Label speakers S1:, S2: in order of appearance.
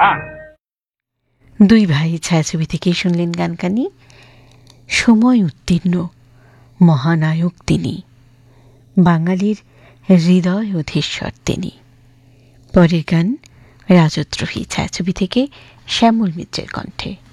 S1: দুই ভাই ছায়াছবি থেকেই শুনলেন গানকানি। সময় উত্তীর্ণ মহানায়ক তিনি, বাঙালির হৃদয় অধীশ্বর তিনি। পরের গান রাজদ্রোহী ছায়াছবি থেকে শ্যামল মিত্রের কণ্ঠে।